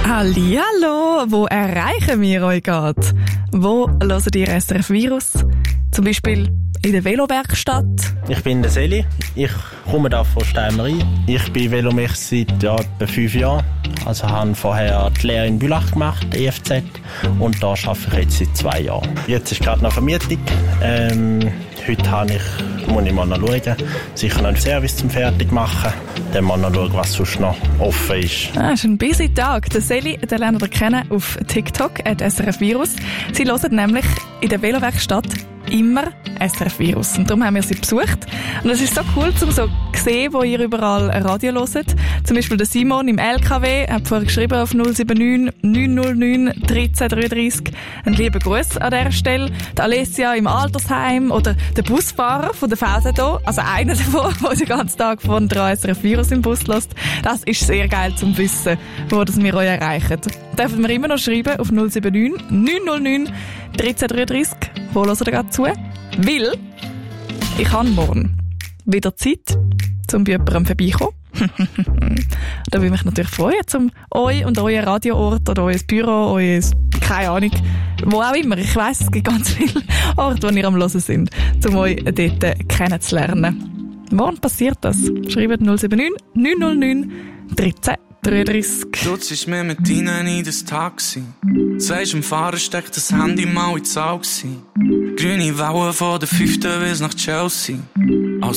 Hallihallo, wo erreichen wir euch gerade? Wo hört ihr SRF Virus? Zum Beispiel in der Velowerkstatt. Ich bin der Seli, ich komme da von Steinmerie. Ich bin Velomech seit etwa 5 Jahren. Also habe vorher die Lehre in Bülach gemacht, EFZ, und da arbeite ich jetzt seit 2 Jahren. Jetzt ist gerade noch Vermietung. Heute muss ich mal noch schauen, sicher noch einen Service zum Fertigmachen. Dann mal noch schauen, was sonst noch offen ist. Es ist ein busy Tag. Der Seli, den lernt ihr kennen auf TikTok, @SRF Virus. Sie hören nämlich in der Velowerkstatt immer SRF Virus. Und darum haben wir sie besucht. Und es ist so cool, um so zu sehen, wo ihr überall Radio hört. Zum Beispiel der Simon im LKW hat vorher geschrieben auf 079 909 1333. Einen lieben Gruß an dieser Stelle. Die Alessia im Altersheim oder der Busfahrer von der Felsen hier. Also einer davon, der den ganzen Tag von 3 SRF Virus im Bus hört. Das ist sehr geil zum Wissen, wo das wir euch erreichen. Dürfen wir immer noch schreiben auf 079 909 1333. Wo hört ihr gerade zu? Weil ich habe morgen wieder Zeit, um bei jemandem vorbeikommen. Da würde ich mich natürlich freuen, um euch und euer Radioort oder euer Büro, keine Ahnung, wo auch immer. Ich weiss, es gibt ganz viele Orte, wo ihr am Hören sind, um euch dort kennenzulernen. Morgen passiert das. Schreibt 079 909 1333. Du ziehst mir mit ihnen in das Taxi. Sagst dem Fahrer, steckt das Handy mal ins Auge. Grüne Wellen von der 5. bis nach Chelsea.